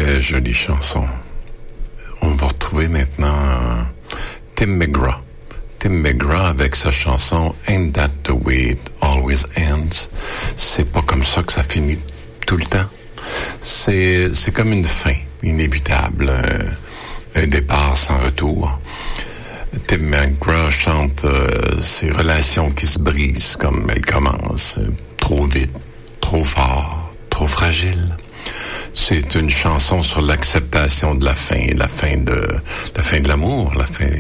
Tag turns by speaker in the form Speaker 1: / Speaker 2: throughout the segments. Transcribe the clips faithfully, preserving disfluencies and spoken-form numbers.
Speaker 1: Très jolie chanson. On va retrouver maintenant euh, Tim McGraw. Tim McGraw avec sa chanson Ain't That the Way It Always Ends. C'est pas comme ça que ça finit tout le temps. C'est, c'est comme une fin inévitable, un, un départ sans retour. Tim McGraw chante euh, ces relations qui se brisent comme elles commencent, trop vite, trop fort, trop fragile. C'est une chanson sur l'acceptation de la fin, la fin de la fin de l'amour, la fin.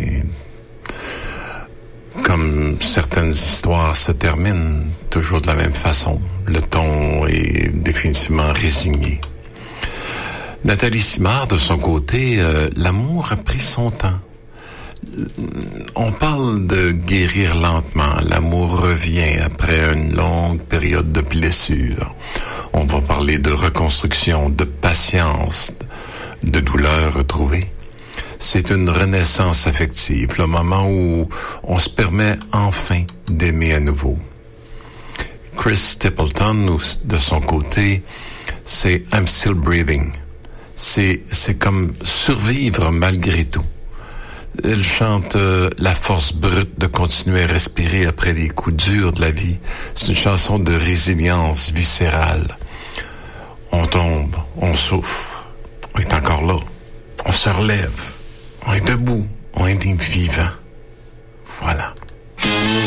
Speaker 1: Comme certaines histoires se terminent toujours de la même façon, le ton est définitivement résigné. Nathalie Simard, de son côté, euh, l'amour a pris son temps. On parle de guérir lentement. L'amour revient après une longue période de blessure. On va parler de reconstruction, de patience, de douleur retrouvée. C'est une renaissance affective, le moment où on se permet enfin d'aimer à nouveau. Chris Stapleton, de son côté, c'est I'm Still Breathing. C'est, c'est comme survivre malgré tout. Elle chante euh, la force brute de continuer à respirer après les coups durs de la vie. C'est une chanson de résilience viscérale. On tombe, on souffre, on est encore là, on se relève, on est debout, on est vivant. Voilà.